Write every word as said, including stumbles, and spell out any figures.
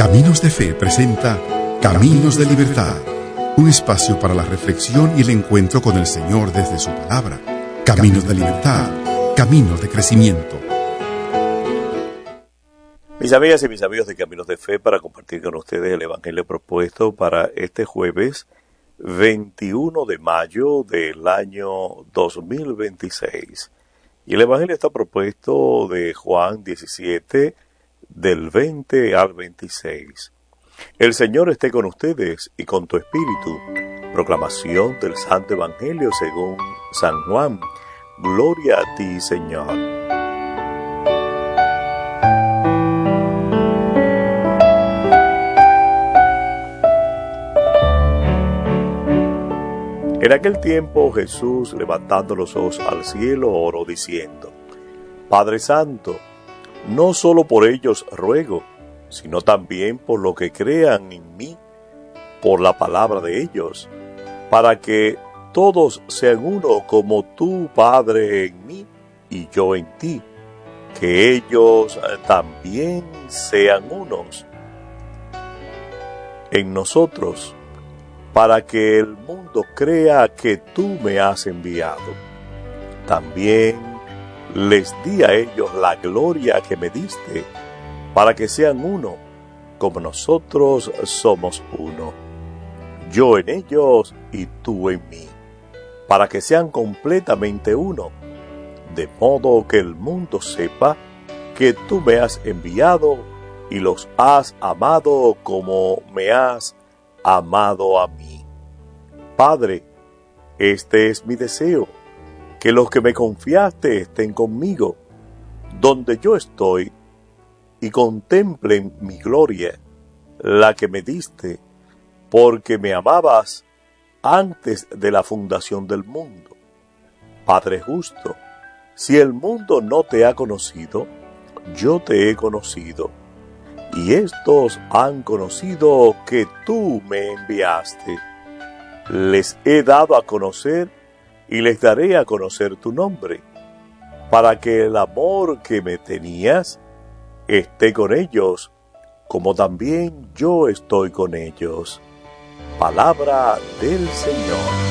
Caminos de Fe presenta Caminos de Libertad, un espacio para la reflexión y el encuentro con el Señor desde su palabra. Caminos de Libertad, caminos de crecimiento. Mis amigas y mis amigos de Caminos de Fe, para compartir con ustedes el Evangelio propuesto para este jueves veintiuno de mayo del año dos mil veintiséis. Y el Evangelio está propuesto de Juan diecisiete, del veinte al veintiséis. El Señor esté con ustedes y con tu espíritu. Proclamación del Santo Evangelio según San Juan. Gloria a ti, Señor. En aquel tiempo Jesús, levantando los ojos al cielo, oró diciendo: Padre Santo, no solo por ellos ruego, sino también por lo que crean en mí, por la palabra de ellos, para que todos sean uno como tú, Padre, en mí y yo en ti, que ellos también sean unos en nosotros, para que el mundo crea que tú me has enviado. También les di a ellos la gloria que me diste, para que sean uno, como nosotros somos uno. Yo en ellos y tú en mí, para que sean completamente uno, de modo que el mundo sepa que tú me has enviado y los has amado como me has amado a mí. Padre, este es mi deseo, que los que me confiaste estén conmigo, donde yo estoy, y contemplen mi gloria, la que me diste, porque me amabas antes de la fundación del mundo. Padre justo, si el mundo no te ha conocido, yo te he conocido, y estos han conocido que tú me enviaste. Les he dado a conocer y les daré a conocer tu nombre, para que el amor que me tenías esté con ellos, como también yo estoy con ellos. Palabra del Señor.